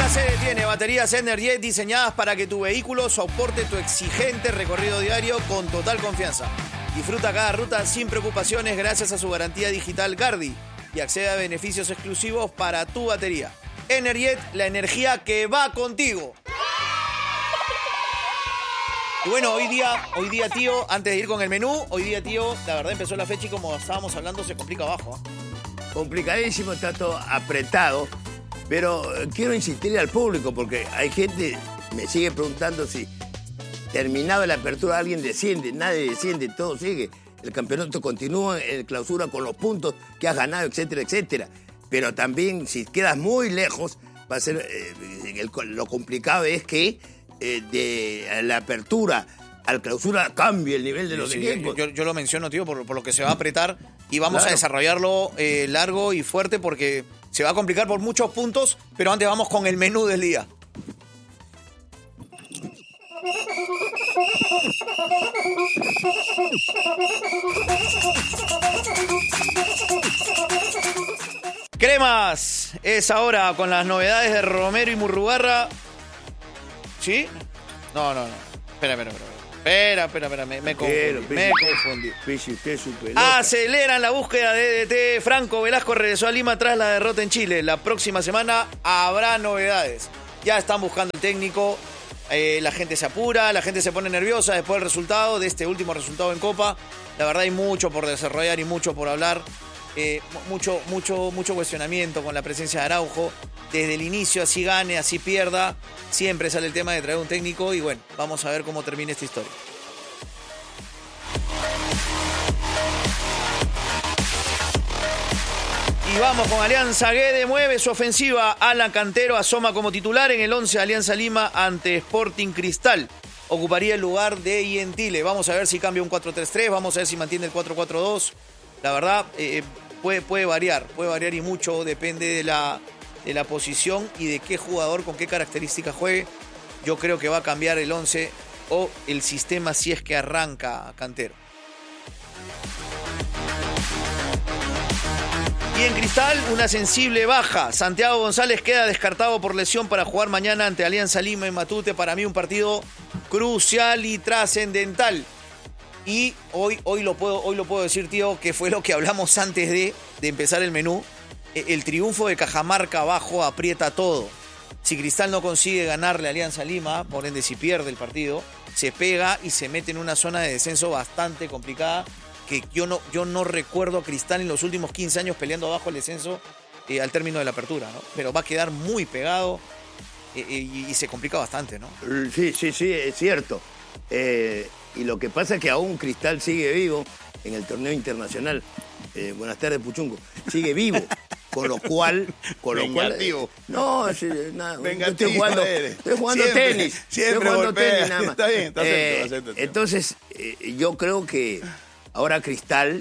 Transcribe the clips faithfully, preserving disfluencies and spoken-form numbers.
Ahora se detiene. Baterías Energet diseñadas para que tu vehículo soporte tu exigente recorrido diario con total confianza. Disfruta cada ruta sin preocupaciones gracias a su garantía digital Gardi y accede a beneficios exclusivos para tu batería. Energet, la energía que va contigo. Y bueno, hoy día, hoy día, tío, antes de ir con el menú, hoy día, tío, la verdad empezó la fecha y como estábamos hablando se complica abajo. ¿eh? Complicadísimo, está todo apretado, pero quiero insistirle al público porque hay gente me sigue preguntando si terminado la apertura alguien desciende, nadie desciende, todo sigue. El campeonato continúa, el clausura con los puntos que has ganado, etcétera, etcétera. Pero también si quedas muy lejos, va a ser eh, el, lo complicado es que eh, de la apertura al clausura cambie el nivel de los sí, equipos. Yo, yo lo menciono, tío, por, por lo que se va a apretar y vamos claro. a desarrollarlo eh, largo y fuerte porque se va a complicar por muchos puntos, pero antes vamos con el menú del día. Cremas, es ahora con las novedades de Romero y Murrugarra. ¿Sí? No, no, no. Espera, espera, espera. Espera, espera, espera. Me, me confundí. Me confundí. Pise usted su pelota. Aceleran la búsqueda de D D T. Franco Velasco regresó a Lima tras la derrota en Chile. La próxima semana habrá novedades. Ya están buscando el técnico. Eh, la gente se apura, la gente se pone nerviosa después del resultado, de este último resultado en Copa. La verdad hay mucho por desarrollar y mucho por hablar. Eh, mucho, mucho, mucho cuestionamiento con la presencia de Araujo. Desde el inicio, así gane, así pierda. Siempre sale el tema de traer un técnico y bueno, vamos a ver cómo termina esta historia. Y vamos con Alianza. Guede mueve su ofensiva. Alan Cantero asoma como titular en el once de Alianza Lima ante Sporting Cristal. Ocuparía el lugar de Gentile. Vamos a ver si cambia un cuatro tres tres. Vamos a ver si mantiene el cuatro cuatro dos. La verdad, eh, puede, puede variar. Puede variar y mucho. Depende de la, de la posición y de qué jugador, con qué características juegue. Yo creo que va a cambiar el once o el sistema si es que arranca Cantero. Y en Cristal, una sensible baja. Santiago González queda descartado por lesión para jugar mañana ante Alianza Lima en Matute. Para mí un partido crucial y trascendental. Y hoy, hoy, lo puedo, hoy lo puedo decir, tío, que fue lo que hablamos antes de, de empezar el menú. El triunfo de Cajamarca abajo aprieta todo. Si Cristal no consigue ganarle a Alianza Lima, por ende si pierde el partido, se pega y se mete en una zona de descenso bastante complicada. Que yo no, yo no recuerdo a Cristal en los últimos quince años peleando abajo el descenso eh, al término de la apertura, ¿no? Pero va a quedar muy pegado eh, eh, y, y se complica bastante, ¿no? Sí, sí, sí, es cierto. Eh, y lo que pasa es que aún Cristal sigue vivo en el torneo internacional. Eh, buenas tardes, Puchungo. Sigue vivo. Con lo cual... Con lo cual eh, no, sí, nada. Estoy jugando, estoy jugando siempre, tenis. Siempre estoy jugando golpea. tenis nada más. Está bien, está eh, acepto, acepto, acepto. Entonces, eh, yo creo que ahora Cristal...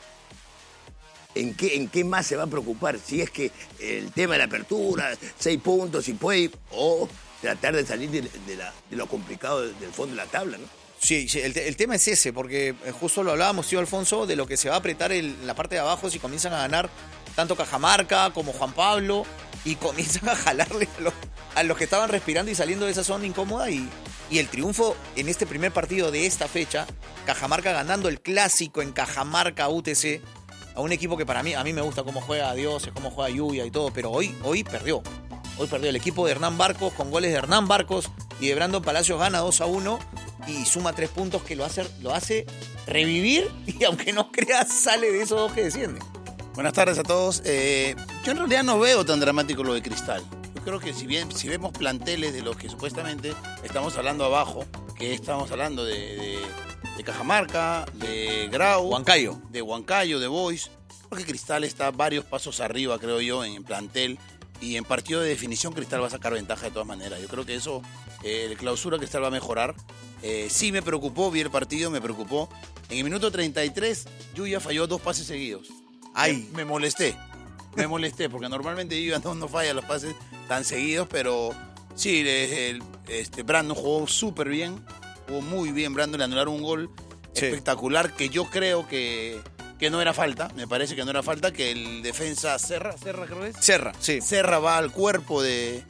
¿En qué, ¿En qué más se va a preocupar? Si es que el tema de la apertura, seis puntos, si puede, o tratar de salir de, de, la, de lo complicado del fondo de la tabla, ¿no? Sí, sí el, el tema es ese, porque justo lo hablábamos, tío Alfonso, de lo que se va a apretar en la parte de abajo si comienzan a ganar tanto Cajamarca como Juan Pablo y comienzan a jalarle a los, a los que estaban respirando y saliendo de esa zona incómoda y, y el triunfo en este primer partido de esta fecha, Cajamarca ganando el clásico en Cajamarca U T C, a un equipo que para mí, a mí me gusta cómo juega Dioses, cómo juega Lluvia y todo, pero hoy, hoy perdió. Hoy perdió el equipo de Hernán Barcos con goles de Hernán Barcos y de Brandon Palacios gana dos a uno y suma tres puntos que lo hace, lo hace revivir y aunque no creas sale de esos dos que descienden. Buenas tardes a todos. Eh, yo en realidad no veo tan dramático lo de Cristal. Yo creo que si bien si vemos planteles de los que supuestamente estamos hablando abajo, que estamos hablando de... de de Cajamarca, de Grau, Huancayo. de Huancayo, de Boys. Creo que Cristal está varios pasos arriba, creo yo, en plantel. Y en partido de definición Cristal va a sacar ventaja de todas maneras. Yo creo que eso, eh, el clausura Cristal va a mejorar. Eh, sí me preocupó, vi el partido, me preocupó. En el minuto treinta y tres, Yuya falló dos pases seguidos. Ay. Me, me molesté, me molesté, porque normalmente Yuya no, no falla los pases tan seguidos, pero sí, el, este, Brandon jugó súper bien. Jugó muy bien, Brandon, le anularon un gol sí. espectacular que yo creo que, que no era falta, me parece que no era falta, que el defensa Serra, Serra creo que es. Serra, sí. Serra va al cuerpo de,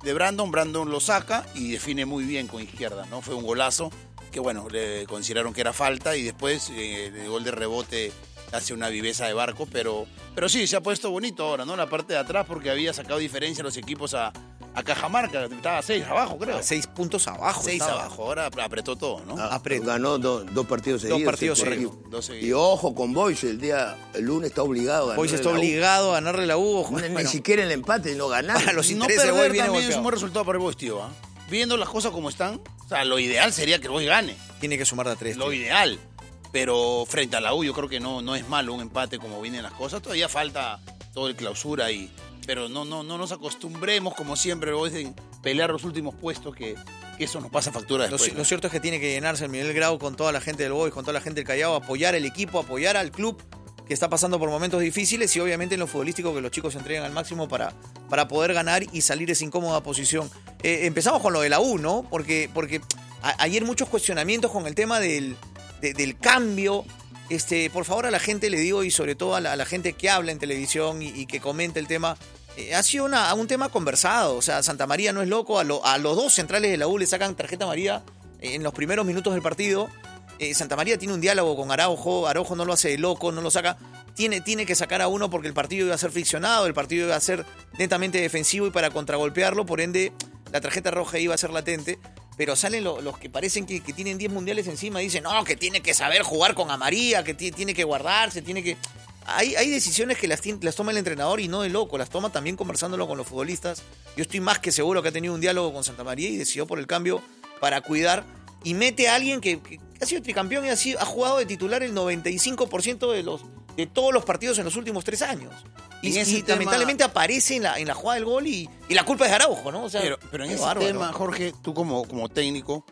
de Brandon, Brandon lo saca y define muy bien con izquierda, ¿no? Fue un golazo que, bueno, le consideraron que era falta y después eh, el gol de rebote hace una viveza de Barco, pero, pero sí, se ha puesto bonito ahora, ¿no? La parte de atrás porque había sacado diferencia a los equipos a, a Cajamarca, estaba a seis abajo, creo. A seis puntos abajo. Seis estaba. abajo, ahora apretó todo, ¿no? Ah, Apretó. ganó do- dos partidos Dos seguidos. partidos el seguidos, equipo. dos seguidos. Y ojo con Boys, el día el lunes está obligado a Hoy se ganarle está la U. obligado a ganarle la U. Ni, Bueno, ni siquiera el empate, no ganar. para los No intereses de Boy perder viene también es golpeado. un buen resultado para el Boys, tío, ¿ah? Viendo las cosas como están, o sea, lo ideal sería que el Boys gane, Tiene que sumar de a tres. lo tío. ideal. Pero frente a la U yo creo que no, no es malo un empate como vienen las cosas. Todavía falta todo el clausura y... Pero no, no, no nos acostumbremos, como siempre, el Boys en pelear los últimos puestos, que, que eso nos pasa factura Lo, después. ci- ¿no? lo cierto es que tiene que llenarse el Miguel Grau con toda la gente del Boys, con toda la gente del Callao, apoyar al equipo, apoyar al club que está pasando por momentos difíciles y obviamente en lo futbolístico que los chicos se entreguen al máximo para, para poder ganar y salir de esa incómoda posición. Eh, empezamos con lo de la U, ¿no? Porque, porque a- ayer muchos cuestionamientos con el tema del, de- del cambio. Este, por favor a la gente le digo y sobre todo a la, a la gente que habla en televisión y, y que comenta el tema, eh, ha sido una, un tema conversado. O sea, Santa María no es loco, a, lo- a los dos centrales de la U le sacan tarjeta amarilla en los primeros minutos del partido. Eh, Santa María tiene un diálogo con Araujo, Araujo no lo hace de loco, no lo saca, tiene, tiene que sacar a uno porque el partido iba a ser friccionado, el partido iba a ser netamente defensivo y para contragolpearlo, por ende la tarjeta roja iba a ser latente, pero salen lo- los que parecen que, que tienen diez mundiales encima y dicen, no, que tiene que saber jugar con Amarilla, que ti- tiene que guardarse, tiene que... Hay, hay decisiones que las, tien- las toma el entrenador y no de loco, las toma también conversándolo con los futbolistas. Yo estoy más que seguro que ha tenido un diálogo con Santa María y decidió por el cambio para cuidar y mete a alguien que, que ha sido tricampeón y ha, sido- ha jugado de titular el noventa y cinco por ciento de, los, de todos los partidos en los últimos tres años. Y, En ese y tema- lamentablemente aparece en la, en la jugada del gol y, y la culpa es de Araujo, ¿no? O sea, Pero, pero en qué ese bárbaro. tema, Jorge, tú como, como técnico,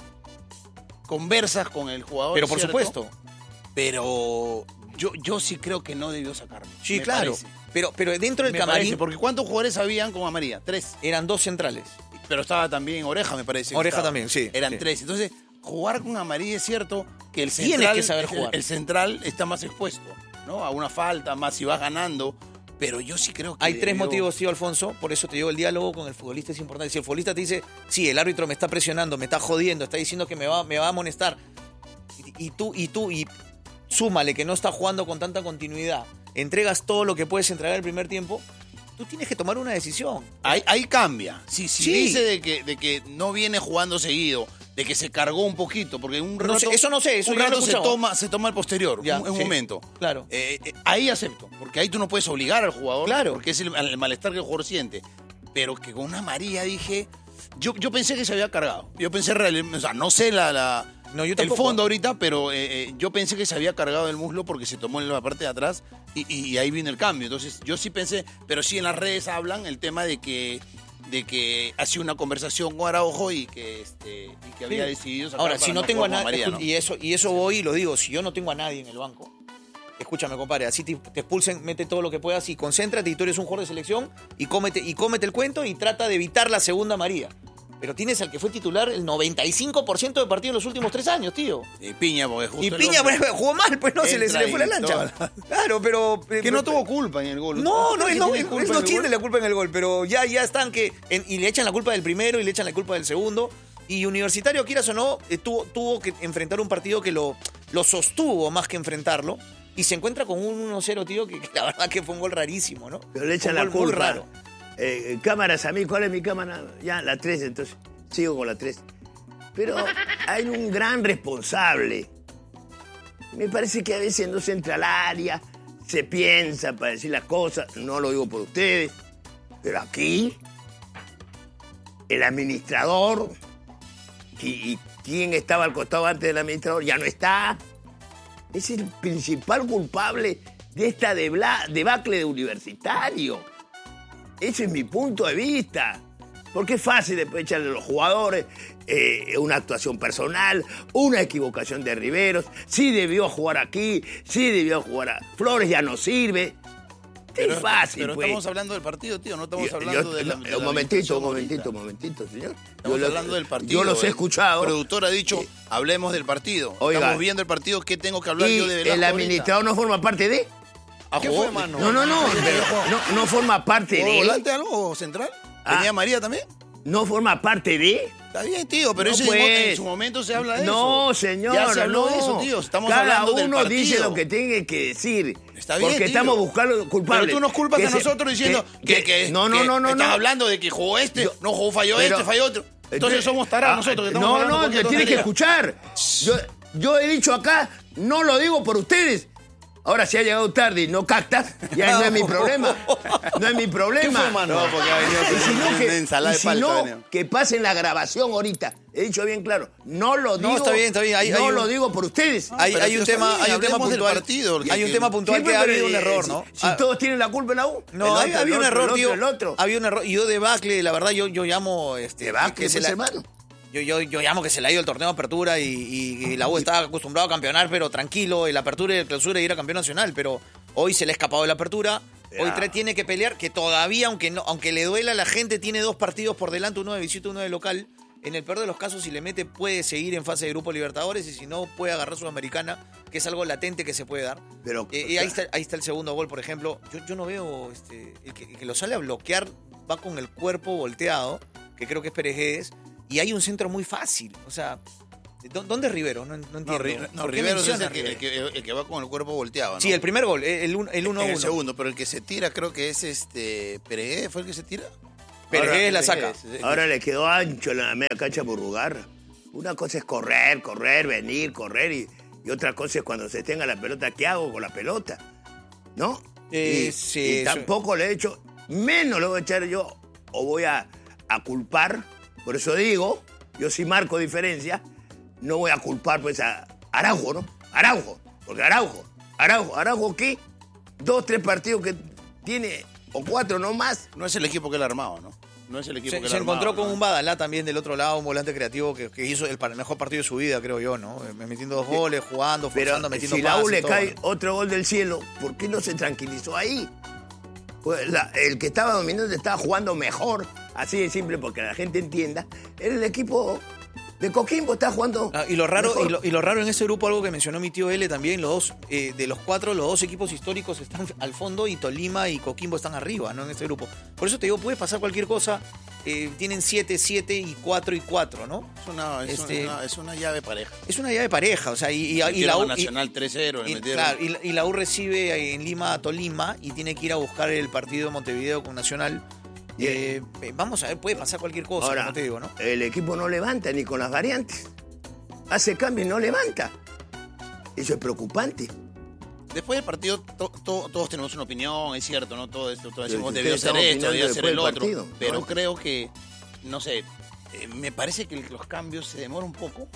conversas con el jugador. Pero por ¿cierto? supuesto. Pero yo, yo sí creo que no debió sacarlo. Sí, me claro. parece. Pero, pero dentro del Me camarín parece, porque ¿cuántos jugadores habían con Amarilla? Tres. eran dos centrales. Pero estaba también Oreja, me parece. que Oreja estaba. también, sí, Eran sí. tres. Entonces, jugar con Amarilla es cierto que el Tienes central, que saber el- jugar. El, central está más expuesto, ¿no? A una falta, más si vas ganando. Pero yo sí creo que Hay tres debió- motivos, tío Alfonso, por eso te digo, el diálogo con el futbolista es importante. Si el futbolista te dice, sí, el árbitro me está presionando, me está jodiendo, está diciendo que me va, me va a amonestar, y, y tú, y tú, y súmale que no está jugando con tanta continuidad, entregas todo lo que puedes entregar el primer tiempo, tú tienes que tomar una decisión. Ahí, ahí cambia. Si, si Sí. dice de que, de que no viene jugando seguido, de que se cargó un poquito, porque un rato, No sé, eso no sé, eso un ya lo rato he se escuchado. toma, se toma el posterior, Ya, un, un sí, momento. claro. Eh, eh, ahí acepto, porque ahí tú no puedes obligar al jugador, Claro. porque es el, el malestar que el jugador siente. Pero que con una amarilla dije, yo, yo pensé que se había cargado. Yo pensé realmente, o sea, no sé la, la- No, yo el tampoco. fondo ahorita, pero eh, eh, yo pensé que se había cargado el muslo porque se tomó en la parte de atrás y, y- y ahí vino el cambio. Entonces yo sí pensé, pero sí en las redes hablan el tema de que de que ha sido una conversación con Araujo y que este y que había Sí. decidido sacar Ahora, para si no tengo a jugar con nadie, María, ¿no? y eso, y eso voy y lo digo, si yo no tengo a nadie en el banco, escúchame, compadre, así te, te expulsen, mete todo lo que puedas y concéntrate y tú eres un jugador de selección y cómete, y cómete el cuento y trata de evitar la segunda María. Pero tienes al que fue titular el noventa y cinco por ciento de partidos en los últimos tres años, tío. Y Piña, porque justo Y el Piña hombre bueno, jugó mal, pues no, se le, se le entra fue la y lancha. toda Claro, pero... que no tuvo culpa en el gol. No, no, ¿Crees él que no, tiene él- culpa él en no el tiene gol? la culpa en el gol, pero ya, ya están que... en- y le echan la culpa del primero y le echan la culpa del segundo. Y Universitario, quieras o no, eh, tuvo, tuvo que enfrentar un partido que lo, lo sostuvo más que enfrentarlo. Y se encuentra con un uno cero, tío, que, que la verdad que fue un gol rarísimo, ¿no? Pero le echan Fue la un gol muy culpa. raro. Eh, cámaras a mí, ¿cuál es mi cámara? Ya, la tres, entonces sigo con la tres. Pero hay un gran responsable. Me parece que a veces no se entra al área, se piensa para decir las cosas, no lo digo por ustedes, pero aquí el administrador y, y quién estaba al costado antes del administrador ya no está. Es el principal culpable de esta debla- debacle de Universitario. Ese es mi punto de vista. Porque es fácil después echarle a los jugadores eh, una actuación personal, una equivocación de Riveros. Sí debió jugar aquí, sí debió jugar a... Flores ya no sirve. Pero, es fácil, pero pues. estamos hablando del partido, tío, no estamos Yo- hablando yo- de la, no, de la un momentito, administración un momentito, ahorita. un momentito, señor. Estamos Yo lo- hablando del partido. Yo los he El escuchado. productor ha dicho, Eh, hablemos del partido. Oiga. Estamos viendo el partido, ¿qué tengo que hablar Y yo de Velasco el ahorita? administrador no forma parte de... ¿Ah, ¿Qué jugó? fue, mano? No, no, no, pero no, no forma parte ¿Jugó de él. volante algo central? Ah. ¿Tenía María también? no forma parte de... Está bien, tío, pero No, ese pues. en su momento se habla de No, eso. señor, Ya se habló no. de eso, tío. Estamos Cada hablando del uno partido. dice lo que tiene que decir. Está bien, porque tío. estamos buscando culpables. Pero tú nos culpas Que a se- nosotros diciendo que, que- no, no, que no, no, estás no. hablando de que jugó este, Yo- no jugó, falló pero- este, falló otro. Entonces somos tarados Ah, nosotros que estamos No, hablando no, cualquier te tienes que tontería. escuchar. Yo, yo he dicho acá, no lo digo por ustedes. Ahora, si ha llegado tarde y no captas, ya no es mi problema. No es mi problema. ¿Qué fue, mano? No, porque ha venido Y si no, una que, ensalada y de si palta, no, venido. que pasen la grabación ahorita. He dicho bien claro, no lo digo. No, está bien, está bien. Hay- no hay un- lo digo por ustedes. Hay, pero hay tío, un está tema, bien, hay un tema hablemos del puntual. partido, que- hay un que- tema puntual Siempre, que ha pero, habido un eh, error, si- ¿no? Si, Ah, todos tienen la culpa en la U. No, el hay- otro, había el un otro, error, el tío. otro, el otro. Había un error. Y yo debacle, la verdad, yo, yo llamo... Este, Debacle, que se pues, la- hermano. Yo, yo, yo llamo que se le ha ido el torneo de apertura y, y- y la U estaba acostumbrado a campeonar, pero tranquilo, el apertura y el clausura y ir a campeón nacional. Pero hoy se le ha escapado de la apertura. Hoy Ya. tre- tiene que pelear, que todavía, aunque no, aunque le duela a la gente, tiene dos partidos por delante, uno de visita y uno de local. En el peor de los casos, si le mete, puede seguir en fase de Grupo Libertadores y si no, puede agarrar Sudamericana, que es algo latente que se puede dar. Pero, Eh, y ahí está, ahí está el segundo gol, por ejemplo. Yo, yo no veo, este, el que, el que lo sale a bloquear va con el cuerpo volteado, que creo que es Peregués, y hay un centro muy fácil. O sea, ¿dó- ¿dónde es Rivero? No, no entiendo. No, Ri- no, ¿Por qué Rivero es menciona el que, el, Rivero? que, el que va con el cuerpo volteado, ¿no? Sí, el primer gol, el uno el uno a En el uno. segundo, pero el que se tira creo que es este Peregué, ¿fue el que se tira? Peregués la Peregués, saca. sí, sí. Ahora le quedó ancho la media cancha por jugar. Una cosa es correr, correr, venir, correr y, y otra cosa es cuando se tenga la pelota, ¿qué hago con la pelota? ¿No? Eh, y, sí, y eso- tampoco le he hecho, menos le voy a echar yo o voy a, a culpar. Por eso digo, yo sí marco diferencia, no voy a culpar pues a Araujo, ¿no? Araujo, porque Araujo, Araujo, Araujo ¿qué? Dos, tres partidos que tiene, o cuatro no más. No es el equipo que él ha armado, ¿no? No es el equipo Se, que él se ha armado. encontró con ¿no? un Badalá también del otro lado, un volante creativo que, que hizo el, pa- el mejor partido de su vida, creo yo, ¿no? Eh, Metiendo dos goles, jugando, Pero forzando, metiendo si la U pases, le todo, cae ¿no? otro gol del cielo, ¿por qué no se tranquilizó ahí? Pues la- el que estaba dominando estaba jugando mejor, así de simple, porque la gente entienda. Era el equipo de Coquimbo, está jugando. Ah, y lo raro mejor. y lo, y lo raro en ese grupo, algo que mencionó mi tío L también, los dos, eh, de los cuatro, los dos equipos históricos están al fondo y Tolima y Coquimbo están arriba, ¿no? En este grupo. Por eso te digo, puede pasar cualquier cosa. Eh, tienen siete, siete y cuatro y cuatro, ¿no? Es una, es, Este- una, es una llave pareja. Es una llave pareja, o sea, y, y- y Metieron la a U. y- Nacional tres cero, le Y, metieron. claro, y la- y la U recibe en Lima a Tolima y tiene que ir a buscar el partido de Montevideo con Nacional. Eh, eh, vamos a ver, puede pasar cualquier cosa, Ahora, como te digo, ¿no? el equipo no levanta ni con las variantes. Hace cambio y no levanta. Eso es preocupante. Después del partido to- to- todos tenemos una opinión, es cierto, ¿no? Todo esto, todos decimos, Ustedes debió ser están esto, debió opinando ser el después otro. del partido, Pero ¿no? creo que, no sé, eh, me parece que los cambios se demoran un poco,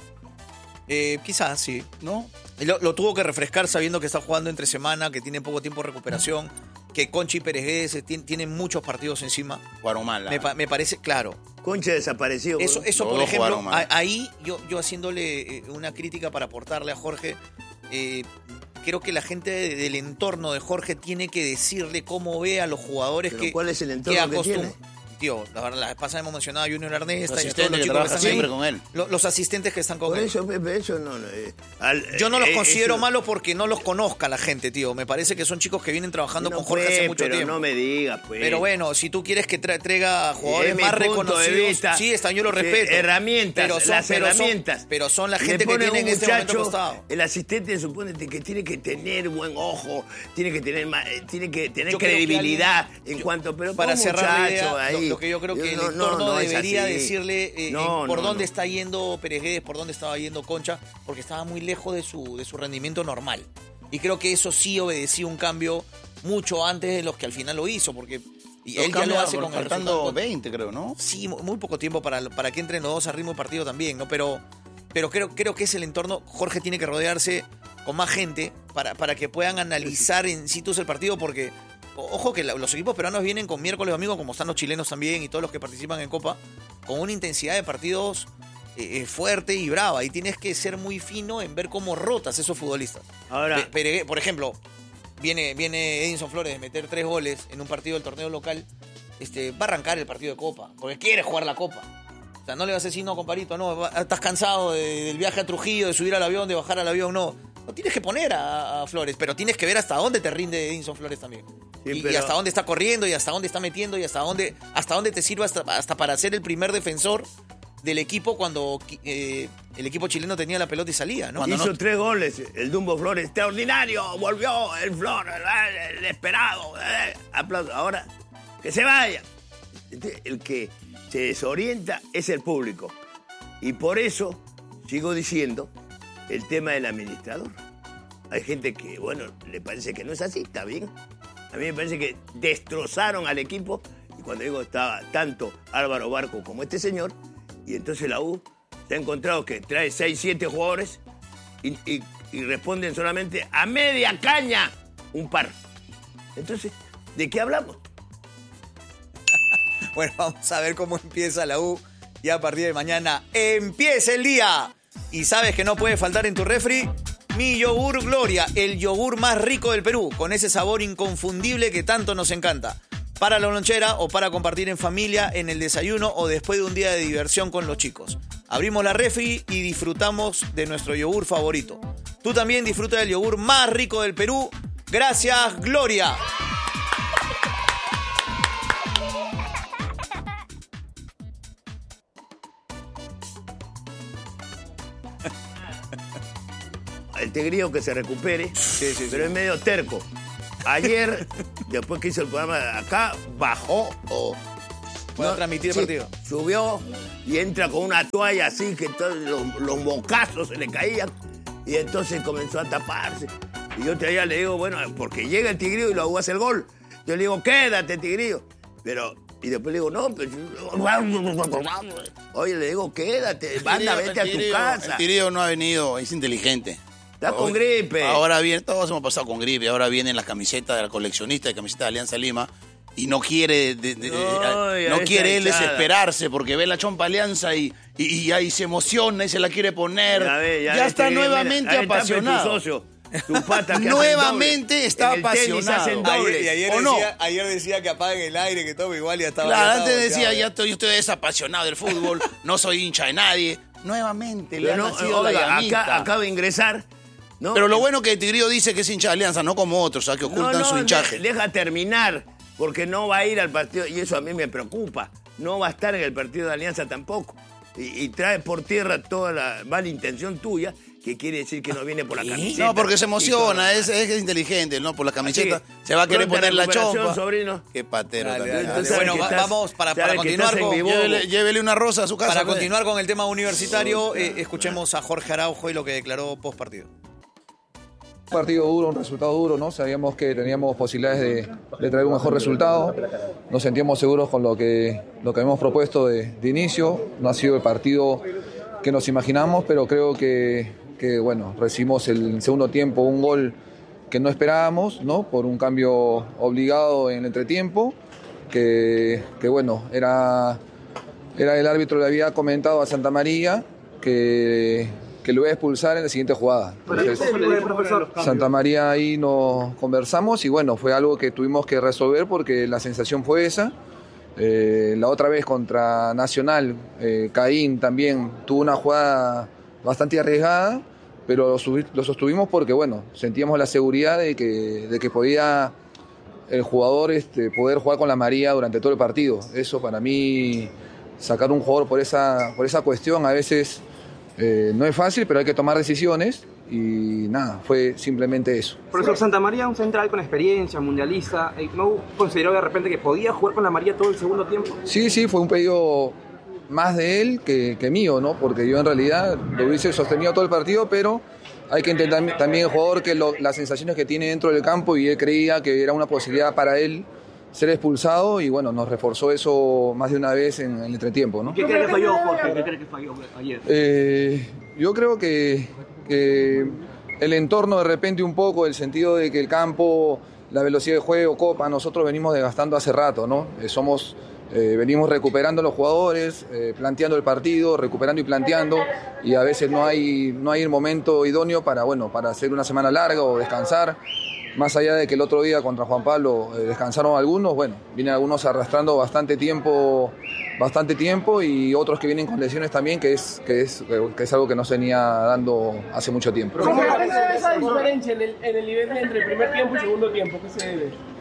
Eh, quizás, sí. ¿no? Y Lo, lo tuvo que refrescar sabiendo que está jugando entre semana, que tiene poco tiempo de recuperación, que Conchi y Pérez tien- tienen muchos partidos encima. Jugaron mal. la- Me, pa- me parece, claro. Concha desaparecido. Eso, bro. eso Los por dos ejemplo, jugaron mal. a- ahí yo, yo haciéndole eh, una crítica para aportarle a Jorge, eh, creo que la gente de- del entorno de Jorge tiene que decirle cómo ve a los jugadores Pero que ¿cuál es el entorno que acostum- tiene? Tío, la verdad, la vez pasada hemos mencionado a Junior Ernesta Los y a todos asistentes los que chicos que trabajan están ahí. siempre con él. Lo- Los asistentes que están con Por él. eso, Pepe, eso no. eh, al- Yo no los eh, considero eso- malos porque no los conozca la gente, tío. Me parece que son chicos que vienen trabajando No, con Jorge pues, hace mucho pero tiempo. no me digas, pues. Pero bueno, si tú quieres que tra- traiga jugadores Es mi más punto de reconocidos, vista. sí, está, yo lo Sí, respeto. herramientas, pero son, las pero son- herramientas. pero son la Le gente que ponen tiene en un este momento muchacho, costado. El asistente supone que tiene que tener buen ojo, tiene que tener ma- eh, tiene que tener Yo creo que credibilidad alguien- en yo- cuanto, pero para pon cerrar la muchacho idea, lo- ahí. lo que yo creo que el no, entorno no, no es debería así. decirle eh, No, eh, por no, dónde no. está yendo Peregués, por dónde estaba yendo Concha, porque estaba muy lejos de su, de su rendimiento normal. Y creo que eso sí obedecía un cambio mucho antes de los que al final lo hizo, porque y Los él ya lo cambios hace con el faltando resultado. veinte, creo, ¿no? Sí, mu- muy poco tiempo para, para que entren los dos a ritmo de partido también, ¿no? Pero, pero creo, creo que es el entorno. Jorge tiene que rodearse con más gente para, para que puedan analizar en situ el partido, porque, o- ojo que la- los equipos peruanos vienen con miércoles domingo, como están los chilenos también y todos los que participan en Copa, con una intensidad de partidos eh, eh, fuerte y brava. Y tienes que ser muy fino en ver cómo rotas esos futbolistas. Ahora, Pe- Peregué, por ejemplo, viene, viene Edinson Flores de meter tres goles en un partido del torneo local, este, va a arrancar el partido de Copa, porque quiere jugar la Copa. O sea, no le vas a decir, no, comparito, no, va- estás cansado de- del viaje a Trujillo, de subir al avión, de bajar al avión, no. No tienes que poner a, a Flores, pero tienes que ver hasta dónde te rinde Edinson Flores también. Sí, y, pero... y hasta dónde está corriendo, y hasta dónde está metiendo, y hasta dónde, hasta dónde te sirve hasta, hasta para ser el primer defensor del equipo cuando eh, el equipo chileno tenía la pelota y salía, ¿no? Hizo no... tres goles, el Dumbo Flores, extraordinario, volvió el Flor, el, el esperado, eh, aplauso. Ahora, que se vaya. El que se desorienta es el público. Y por eso sigo diciendo el tema del administrador. Hay gente que, bueno, le parece que no es así, está bien. A mí me parece que destrozaron al equipo, y cuando digo estaba tanto Álvaro Barco como este señor, y entonces la U se ha encontrado que trae seis, siete jugadores y, y, y responden solamente a media caña un par. Entonces, ¿de qué hablamos? Bueno, vamos a ver cómo empieza la U. Y a partir de mañana empieza el día. Y sabes que no puede faltar en tu refri mi yogur Gloria, el yogur más rico del Perú, con ese sabor inconfundible que tanto nos encanta. Para la lonchera o para compartir en familia, en el desayuno o después de un día de diversión con los chicos. Abrimos la refri y disfrutamos de nuestro yogur favorito. Tú también disfruta del yogur más rico del Perú. Gracias, Gloria. El Tigrillo que se recupere, Sí, sí, sí. pero es medio terco. Ayer, después que hizo el programa de acá, bajó o... Puede transmitir el sí, partido. Subió y entra con una toalla así que todos los, los mocazos se le caían, y entonces comenzó a taparse. Y yo todavía le digo, bueno, porque llega el Tigrillo y lo hace el gol. Yo le digo, quédate, Tigrillo. Pero... Y después le digo, no, pero... Oye, le digo, quédate, banda, vete a tu casa. El Tigrillo no ha venido, es inteligente. Está con gripe. Ahora bien, todos hemos pasado con gripe. Ahora vienen las camisetas de la coleccionista, de camiseta de Alianza Lima, y no quiere de, de, de, Ay, no esa quiere él hinchada. desesperarse porque ve la chompa Alianza y, y, y ahí se emociona y se la quiere poner. Ya, ve, ya ya ve, está Tigrillo, nuevamente mira, ahí está, pues, apasionado. tu socio, tu pata que Nuevamente hacen está doble. En el tenis apasionado. hacen Ayer, doble. y ayer, ¿O no? decía, ayer decía que apaguen el aire, que todo igual ya estaba... Claro, ya antes estaba decía, volteado, ya estoy, yo estoy desapasionado del fútbol, no soy hincha de nadie. Nuevamente le Pero han no, nacido la oiga, llamita. acá, acaba de ingresar. ¿no? Pero lo bueno que el Tigrillo dice que es hincha de Alianza, no como otros, ¿sabes? Que ocultan no, no, su hinchaje. de- Deja terminar, porque no va a ir al partido, y eso a mí me preocupa. No va a estar en el partido de Alianza tampoco. Y, y trae por tierra toda la mala intención tuya, que quiere decir que no viene por la camiseta. No, porque se y todo emociona, lo es, demás. es inteligente, ¿no? Por la camiseta. Así que, Se va a querer pronta poner la recuperación, chompa. sobrino. Qué patero Dale, también. dale, Tú dale. sabes Bueno, que va- estás- vamos para, sabes para que continuar estás en con... mi voz. Llévele, llévele una rosa a su casa. Para pues. continuar con el tema universitario, eh, escuchemos a Jorge Araujo y lo que declaró post partido. Un partido duro, un resultado duro, ¿no? Sabíamos que teníamos posibilidades de, de traer un mejor resultado. Nos sentíamos seguros con lo que, lo que habíamos propuesto de, de inicio. No ha sido el partido que nos imaginamos, pero creo que, que bueno, recibimos el segundo tiempo un gol que no esperábamos, ¿no? Por un cambio obligado en el entretiempo, que, que bueno, era, era el árbitro le había comentado a Santa María que, que lo iba a expulsar en la siguiente jugada. Entonces, Santa María ahí nos conversamos y bueno, fue algo que tuvimos que resolver porque la sensación fue esa. Eh, la otra vez contra Nacional, eh, Caín también tuvo una jugada bastante arriesgada, pero lo, subi- lo sostuvimos porque bueno, sentíamos la seguridad de que, de que podía el jugador este, poder jugar con la María durante todo el partido. Eso para mí, sacar un jugador por esa, por esa cuestión a veces eh, no es fácil, pero hay que tomar decisiones y nada, fue simplemente eso. Profesor, Santa María, un central con experiencia, mundialista, eh, ¿no consideró de repente que podía jugar con la María todo el segundo tiempo? Sí, sí, fue un pedido más de él que, que mío, ¿no? Porque yo en realidad lo hubiese sostenido todo el partido, pero hay que entender también el jugador que lo- las sensaciones que tiene dentro del campo y él creía que era una posibilidad para él ser expulsado y bueno, nos reforzó eso más de una vez en, en el entretiempo, ¿no? ¿Qué cree que falló, Jorge? ¿Qué cree que falló ayer? Eh, yo creo que, que el entorno de repente un poco, el sentido de que el campo, la velocidad de juego, Copa, nosotros venimos desgastando hace rato, ¿no? Eh, somos, eh, venimos recuperando los jugadores, eh, planteando el partido, recuperando y planteando, y a veces no hay, no hay el momento idóneo para, bueno, para hacer una semana larga o descansar. Más allá de que el otro día contra Juan Pablo eh, descansaron algunos, bueno, vienen algunos arrastrando bastante tiempo, bastante tiempo y otros que vienen con lesiones también, que es, que es, que es algo que no se venía dando hace mucho tiempo. ¿Cómo parece esa diferencia en el, en el nivel entre el primer tiempo y segundo tiempo? ¿Qué se debe?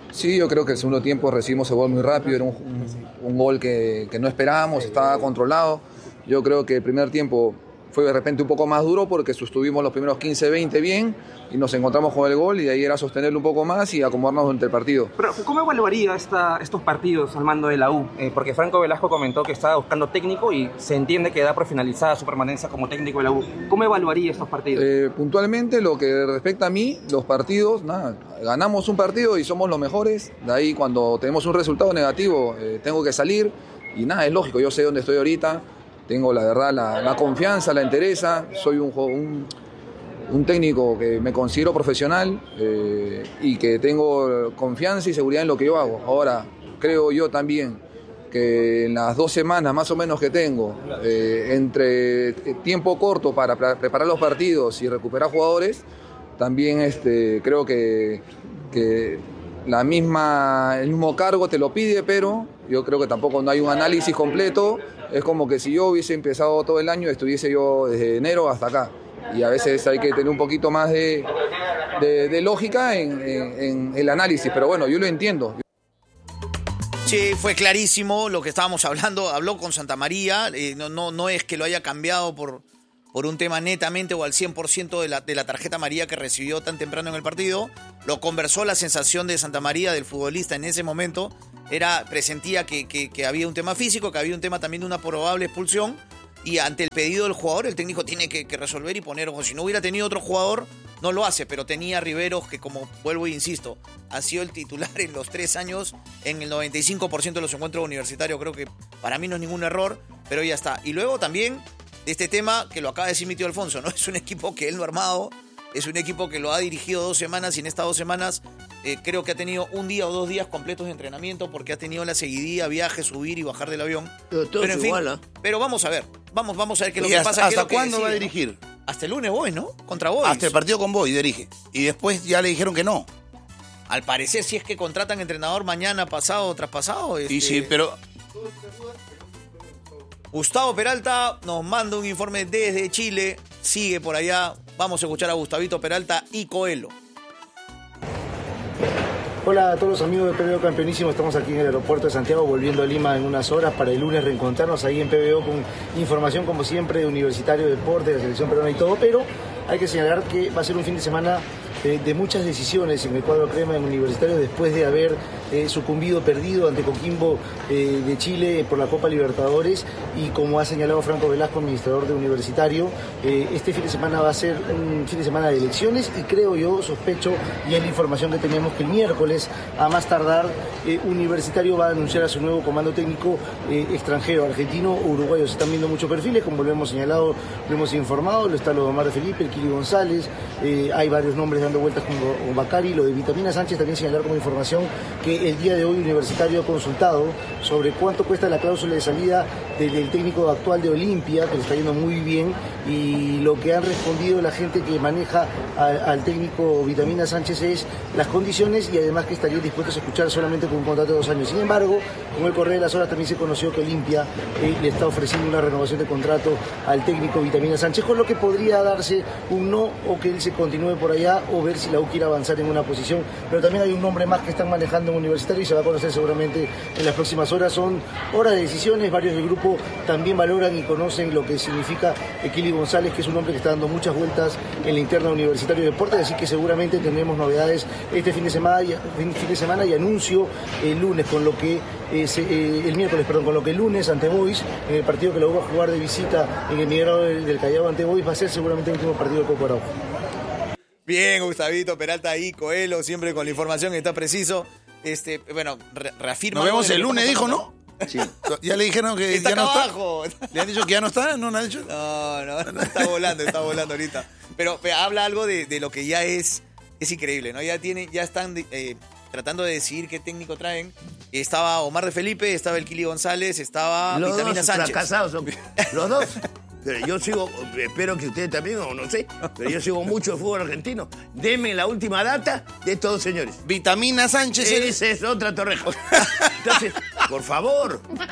Sí, yo creo que el segundo tiempo recibimos el gol muy rápido, era un, un, un gol que, que no esperábamos, estaba controlado. Yo creo que el primer tiempo fue de repente un poco más duro porque sostuvimos los primeros quince, veinte bien y nos encontramos con el gol y de ahí era sostenerlo un poco más y acomodarnos durante el partido. Pero ¿cómo evaluaría esta, estos partidos al mando de la U? Eh, porque Franco Velasco comentó que estaba buscando técnico y se entiende que da por finalizada su permanencia como técnico de la U. ¿Cómo evaluaría estos partidos? Eh, puntualmente, lo que respecta a mí, los partidos, nada, ganamos un partido y somos los mejores. De ahí cuando tenemos un resultado negativo eh, tengo que salir y nada, es lógico, yo sé dónde estoy ahorita. Tengo la verdad la, la confianza, la entereza, soy un, un, un técnico que me considero profesional eh, y que tengo confianza y seguridad en lo que yo hago. Ahora, creo yo también que en las dos semanas más o menos que tengo, eh, entre tiempo corto para preparar los partidos y recuperar jugadores, también este, creo que, que la misma, el mismo cargo te lo pide, pero yo creo que tampoco no hay un análisis completo. Es como que si yo hubiese empezado todo el año, estuviese yo desde enero hasta acá. Y a veces hay que tener un poquito más de, de, de lógica en, en, en el análisis. Pero bueno, yo lo entiendo. Sí, fue clarísimo lo que estábamos hablando. Habló con Santa María. Eh, no, no, no es que lo haya cambiado por, por un tema netamente o al cien por ciento de la, de la tarjeta amarilla que recibió tan temprano en el partido. Lo conversó, la sensación de Santa María, del futbolista en ese momento, era presentía que, que, que había un tema físico, que había un tema también de una probable expulsión, y ante el pedido del jugador el técnico tiene que, que resolver y poner, o si no hubiera tenido otro jugador, no lo hace, pero tenía a Riveros que, como vuelvo e insisto, ha sido el titular en los tres años, en el noventa y cinco por ciento de los encuentros universitarios. Creo que para mí no es ningún error, pero ya está. Y luego también de este tema que lo acaba de decir mi tío Alfonso, ¿no? Es un equipo que él no ha armado, es un equipo que lo ha dirigido dos semanas y en estas dos semanas eh, creo que ha tenido un día o dos días completos de entrenamiento porque ha tenido la seguidilla, viaje, subir y bajar del avión. Pero, todo pero en fin, igual, ¿eh? pero vamos a ver, vamos, vamos a ver qué es lo ¿Y que hasta, pasa. hasta qué es cuándo lo que va a decide, dirigir? ¿no? Hasta el lunes Boys, ¿no? Contra Boys. Hasta el partido con Boys dirige. Y después ya le dijeron que no. Al parecer, si es que contratan entrenador mañana, pasado, traspasado. Este... Y sí, pero... Gustavo Peralta nos manda un informe desde Chile. Sigue por allá. Vamos a escuchar a Gustavito Peralta y Coelho. Hola a todos los amigos de P B O Campeonísimo, estamos aquí en el aeropuerto de Santiago volviendo a Lima en unas horas para el lunes reencontrarnos ahí en P B O con información como siempre de Universitario, de Deporte, de la selección peruana y todo, pero hay que señalar que va a ser un fin de semana eh, de muchas decisiones en el cuadro crema en Universitario después de haber eh, sucumbido, perdido ante Coquimbo eh, de Chile por la Copa Libertadores y como ha señalado Franco Velasco, administrador de Universitario, eh, este fin de semana va a ser un fin de semana de elecciones y creo yo, sospecho, y es la información que tenemos que el miércoles a más tardar eh, Universitario va a anunciar a su nuevo comando técnico eh, extranjero, argentino o uruguayo. Se están viendo muchos perfiles, como lo hemos señalado, lo hemos informado, lo está lo de Omar de Felipe, el Kili González, eh, hay varios nombres dando vueltas como Bacari, lo de Vitamina Sánchez, también señalar como información que el día de hoy Universitario ha consultado sobre cuánto cuesta la cláusula de salida del, del técnico actual de Olimpia, que le está yendo muy bien, y lo que han respondido la gente que maneja a, al técnico Vitamina Sánchez es las condiciones y además que estarían dispuestos a escuchar solamente con un contrato de dos años. Sin embargo, con el correr de las horas también se conoció que Olimpia eh, le está ofreciendo una renovación de contrato al técnico Vitamina Sánchez, con lo que podría darse un no o que él se continúe por allá o ver si la U quiere avanzar en una posición. Pero también hay un nombre más que están manejando en Universitario y se va a conocer seguramente en las próximas horas. Son horas de decisiones, varios del grupo también valoran y conocen lo que significa Kili González, que es un hombre que está dando muchas vueltas en la interna Universitario de Deportes, así que seguramente tendremos novedades este fin de semana y, fin de semana y anuncio el lunes, con lo que eh, se, eh, el miércoles, perdón, con lo que el lunes ante Boys, en el partido que lo va a jugar de visita en el Migrado del, del Callao ante Boys, va a ser seguramente el último partido de Copa Araujo. Bien, Gustavito Peralta y Coelho, siempre con la información que está preciso. Este, bueno, re reafirma. Nos vemos el lunes, dijo, ¿no? Sí. Ya le dijeron que está ya no abajo. está. ¿Le han dicho que ya no está? ¿No, no han dicho? No, no, no está volando, está volando ahorita. Pero, pero habla algo de, de lo que ya es, es increíble, ¿no? Ya tiene, ya están eh, tratando de decidir qué técnico traen. Estaba Omar de Felipe, estaba el Kili González, estaba los Vitamina dos Sánchez. Fracasados son los dos. Pero yo sigo, espero que ustedes también, o no sé, pero yo sigo mucho el fútbol argentino. Deme la última data de estos dos señores. Vitamina Sánchez. Esa es otra Torreja. Entonces, por favor,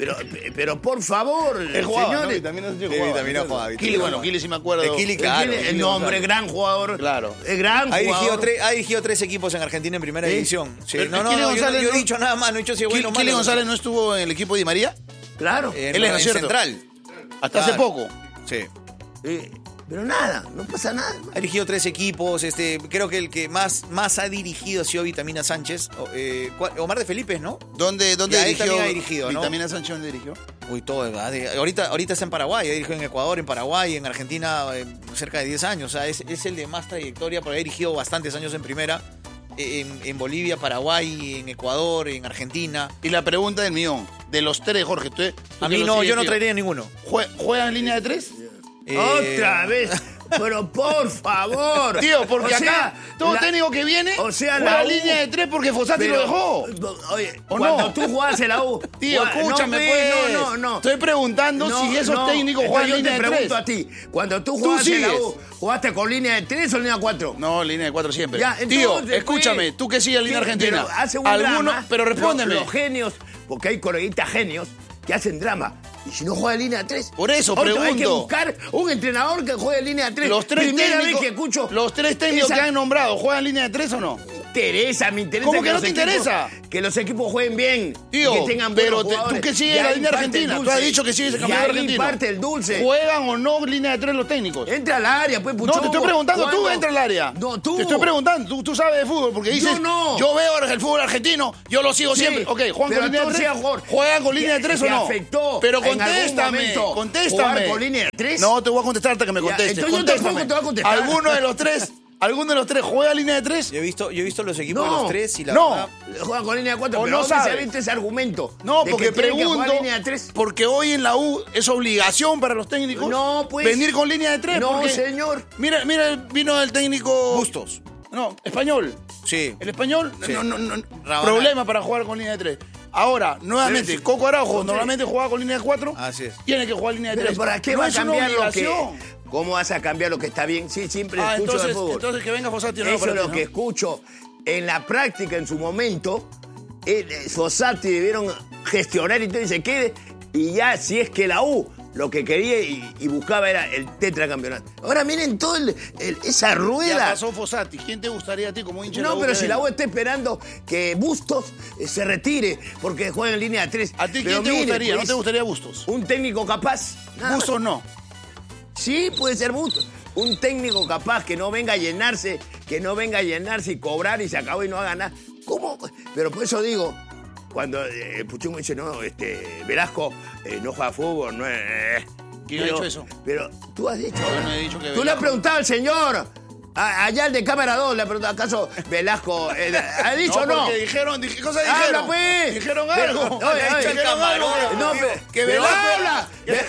Pero, pero por favor, Él jugaba, ¿no? señores. Vitamina Sánchez Sí, jugaba. Vitamina jugaba, Kili, Vitamina bueno, jugaba. Kili sí me acuerdo. De Kili, claro. ¿Quién es? Kili El nombre, González. gran jugador. Claro. Es gran Ha dirigido, jugador. tres, ha dirigido tres equipos en Argentina en primera ¿Sí? división. Sí. Pero No, no, Kili no, yo, González yo he no- dicho nada más, no he dicho si es bueno o Kili malo. González no estuvo en el equipo de Di María Claro. En, Él es, ¿no en es cierto? Central. hasta hace Claro. poco. Sí. Eh, pero nada, no pasa nada. Ha dirigido tres equipos. Este, creo que el que más, más ha dirigido ha sido Vitamina Sánchez. O- eh, ¿cuál? Omar de Felipe, ¿no? ¿Dónde, dónde Y ahí dirigió? también ha dirigido, ¿no? Vitamina Sánchez, ¿dónde dirigió? Uy, todo. ¿verdad? De- ahorita, ahorita está en Paraguay. Ha dirigido en Ecuador, en Paraguay, en Argentina, eh, cerca de diez años. O sea, es, es el de más trayectoria porque ha dirigido bastantes años en primera. En, en Bolivia, Paraguay, en Ecuador, en Argentina. Y la pregunta del millón, de los tres, Jorge, tú, tú A que mí lo no, sigues, yo no tío, traería ninguno. ¿jue- ¿Juega en línea de tres? Eh, Otra vez. Pero por favor. Tío, porque O sea, acá todo la- técnico que viene o sea, juega la en U- línea de tres porque Fossati pero- lo dejó. Oye, ¿O cuando no? tú jugabas en la U. Tío, jugaba- escúchame, no, pues. No, no, no. Estoy preguntando No, si esos no. técnicos juegan en Entonces línea de yo te pregunto tres. a ti, cuando tú jugabas en la sigues. U, ¿jugaste con línea de tres o línea cuatro? No, línea de cuatro siempre. Ya, Tío, entonces, escúchame, pues, tú que sigues en línea sí, argentina. Pero hace un Alguno, drama, pero respóndeme. Los, los genios, porque hay coleguitas genios que hacen drama. Y si no juega en línea tres. Por eso Otro, pregunto. Hay que buscar un entrenador que juegue en línea tres. Los tres Primera técnicos, vez que escucho. los tres técnicos esa- que han nombrado, ¿juegan en línea de tres o no? Me interesa, me interesa. ¿Cómo que no los te equipos- interesa? Que los equipos jueguen bien. Tío, y que tengan pero buenos te- tú jugadores. que sigues Y la ahí línea parte argentina, el tú has dulce. dicho que sigues el Y campeonato ahí argentino. parte el dulce. ¿Juegan o no línea de tres los técnicos? Entra al área, pues, No, Puchongo. te estoy preguntando, tú ¿Cuándo? entra al área. No, tú. Te estoy preguntando, tú, tú sabes de fútbol, porque dices, Yo no. yo veo el fútbol argentino, yo lo sigo Sí, siempre. Ok, ¿juegan pero con línea de tú tres? seas jugador. ¿Juegan con línea de ¿Te- tres o te no? afectó Pero en algún contéstame, momento contéstame. jugar con línea de tres? No, te voy a contestar hasta que me Ya, contestes. entonces yo Contéstame. tampoco te voy a contestar. ¿Alguno de los tres, alguno de los tres juega línea de tres? Yo he visto, yo he visto los equipos No, de los tres y la no. verdad. Juega con línea de cuatro, O pero no ¿dónde se sabes. ha visto ese argumento? No, de porque que tienen que pregunto, jugar línea de tres? porque hoy en la U es obligación para los técnicos No, pues. venir con línea de tres. No, porque- señor. Mira, mira, vino el técnico... Bustos. No, español. Sí. El español, Sí. no, no, no, Rabanal. problema para jugar con línea de tres. Ahora, nuevamente, Pero sí. Coco Araujo Sí. normalmente jugaba con línea de cuatro. Así es. Tiene que jugar línea de Pero tres. ¿para qué no va a es una cambiar lo que...? obligación. ¿Cómo vas a cambiar lo que está bien? Sí, siempre Ah, escucho entonces, de fútbol. entonces que venga Fossati. No, Eso para es ti, lo ¿no? que escucho. En la práctica, en su momento, eh, eh, Fossati debieron gestionar y todo y se quede. Y ya, si es que la U lo que quería y, y buscaba era el tetracampeonato. Ahora miren todo el- el- esa Ya rueda. pasó Fossati. ¿Quién te gustaría a ti como hincha de No, U pero que si la venga? U está esperando que Bustos eh, se retire porque juega en línea tres. ¿A ti Pero quién te mire, gustaría? ¿No pues, te gustaría Bustos? Un técnico capaz. Nada Bustos no. Sí, puede ser Bustos. Un técnico capaz que no venga a llenarse, que no venga a llenarse y cobrar y se acabó y no haga nada. ¿Cómo? Pero por eso digo, cuando eh, Puchungo dice, no, este, Velasco eh, no juega fútbol, no es... eh". ¿Quién ha Pero- dicho eso? Pero tú has dicho... Yo no he dicho que Tú le has Velasco- preguntado al señor, a- allá el de cámara dos, le ha preguntado, ¿acaso Velasco eh, ha dicho o no, no? porque dijeron, dije, ¿qué cosas Habla, dijeron? pues. Dijeron Pero- algo. oye, oye, dijeron algo. no, pero- que pero Velasco habla.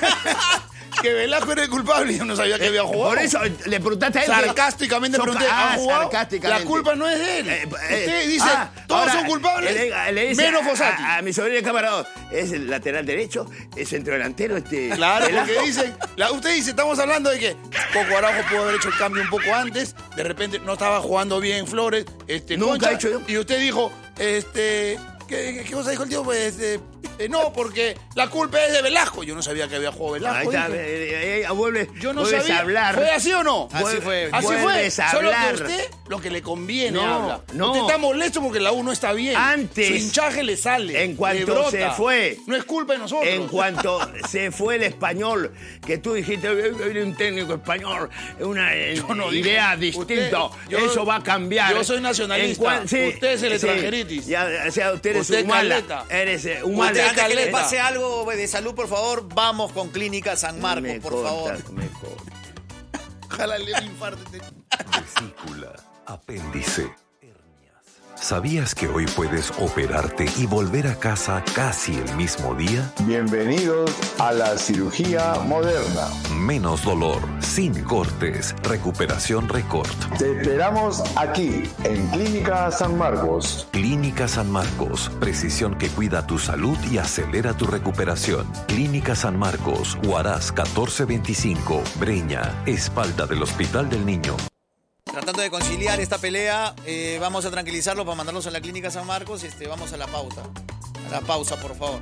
que Velasco era el culpable y yo no sabía que había jugado. Por eso le preguntaste a él. Sarcásticamente Son- pregunté, ah, ¿ha jugado? sarcásticamente. La culpa no es de él. Eh, eh, Usted dice, ah, todos ahora, son culpables, le- le dice menos a- Fossati. A, a mi sobrino de cámara dos, es el lateral derecho, es centrodelantero, este. Claro, Velasco. porque dicen, la- usted dice, estamos hablando de que Coco Araujo pudo haber hecho el cambio un poco antes, de repente no estaba jugando bien Flores, este, Nunca Concha, he hecho yo. y usted dijo, este, ¿qué, qué- qué cosa dijo el tío? Pues, este, eh, no, porque la culpa es de Velasco. Yo no sabía que había jugado Velasco. Ahí está, dije. eh, eh, eh, vuelve, Yo no vuelves sabía. a hablar. ¿Fue así o no? Así fue. Así fue. Vuelves a Solo hablar. que usted lo que le conviene No, habla. no. Usted está molesto porque la U no está bien. Antes, Su hinchaje le sale. en cuanto le brota. se fue. No es culpa de nosotros. En cuanto se fue el español, que tú dijiste, viene un técnico español, una eh, Yo no dije- idea usted- distinta, yo- eso va a cambiar. yo soy nacionalista, En cuan- usted es el extranjeritis. Ya, o sea, usted eres Usted humana. caleta. Eres eh, Usted, humana. antes que le caleta. pase algo de salud, por favor, vamos con Clínica San Marcos, Me por corta, favor. me corta. Ojalá le dé un infarto. Vesícula, apéndice, hernias. ¿Sabías que hoy puedes operarte y volver a casa casi el mismo día? Bienvenidos a la cirugía moderna. Menos dolor, sin cortes, recuperación récord. Te esperamos aquí, en Clínica San Marcos. Clínica San Marcos, precisión que cuida tu salud y acelera tu recuperación. Clínica San Marcos, Huaraz catorce veinticinco, Breña, espalda del Hospital del Niño. Tratando de conciliar esta pelea, eh, vamos a tranquilizarlo para mandarlos a la Clínica San Marcos. Este, vamos a la pauta. A la pausa, por favor.